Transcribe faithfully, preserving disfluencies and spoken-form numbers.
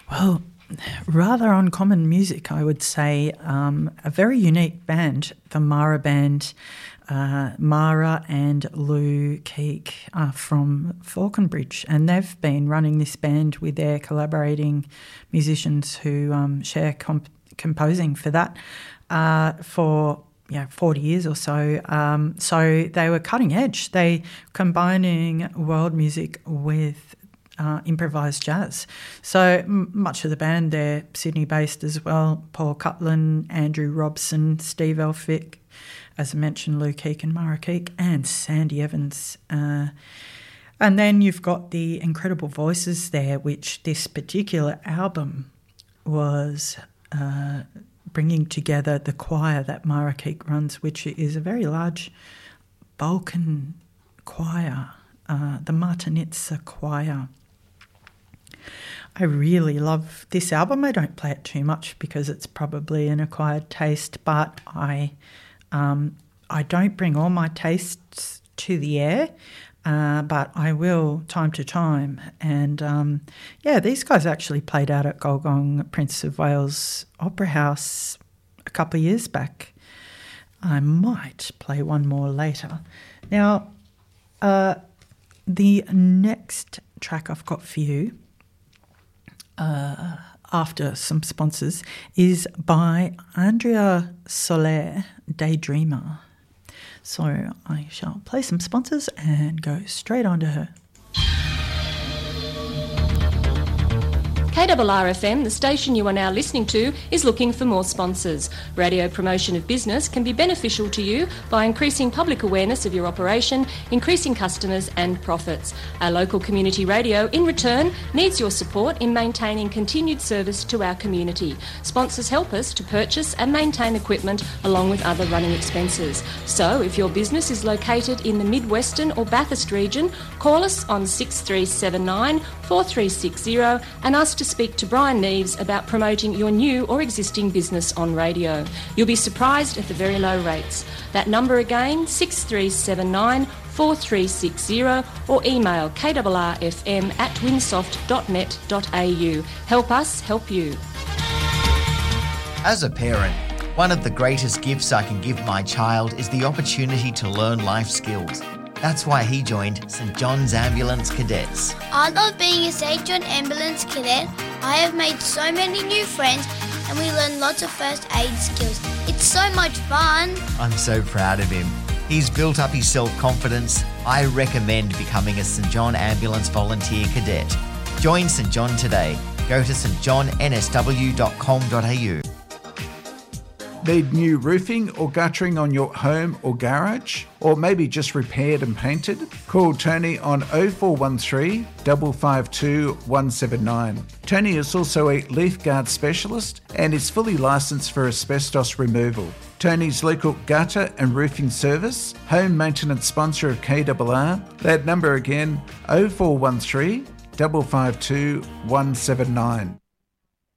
Well, rather uncommon music, I would say. Um, a very unique band, the Mara Band. Uh, Mara and Lou Keek are from Falconbridge, and they've been running this band with their collaborating musicians who um, share comp- composing for that uh, for yeah forty years or so. Um, so they were cutting edge. They combining world music with uh, improvised jazz. So m- much of the band, they're Sydney-based as well. Paul Cutland, Andrew Robson, Steve Elphick, as I mentioned, Lou Keek and Mara Keek, and Sandy Evans. Uh, and then you've got the incredible voices there, which this particular album was uh, bringing together the choir that Mara Keek runs, which is a very large Balkan choir, uh, the Martinitsa Choir. I really love this album. I don't play it too much because it's probably an acquired taste, but I... Um, I don't bring all my tastes to the air, uh, but I will time to time. And, um, yeah, these guys actually played out at Golgong Prince of Wales Opera House a couple of years back. I might play one more later. Now, uh, the next track I've got for you, uh, after some sponsors, is by Andrea Soler, Daydreamer. So I shall play some sponsors and go straight on to her. K R R F M, the station you are now listening to, is looking for more sponsors. Radio promotion of business can be beneficial to you by increasing public awareness of your operation, increasing customers and profits. Our local community radio, in return, needs your support in maintaining continued service to our community. Sponsors help us to purchase and maintain equipment along with other running expenses. So if your business is located in the Mid-Western or Bathurst region, call us on six three seven nine, four three six zero and ask to speak to Brian Neves about promoting your new or existing business on radio. You'll be surprised at the very low rates. That number again, six three seven nine, four three six zero, or email k r r f m at winsoft dot net dot a u. Help us help you. As a parent, one of the greatest gifts I can give my child is the opportunity to learn life skills. That's why he joined St John's Ambulance Cadets. I love being a St John Ambulance Cadet. I have made so many new friends and we learn lots of first aid skills. It's so much fun. I'm so proud of him. He's built up his self-confidence. I recommend becoming a St John Ambulance Volunteer Cadet. Join St John today. Go to s t john n s w dot com dot a u. Need new roofing or guttering on your home or garage? Or maybe just repaired and painted? Call Tony on oh four one three, five five two, one seven nine. Tony is also a leaf guard specialist and is fully licensed for asbestos removal. Tony's local gutter and roofing service, home maintenance sponsor of K R R. That number again, oh four one three, five five two, one seven nine.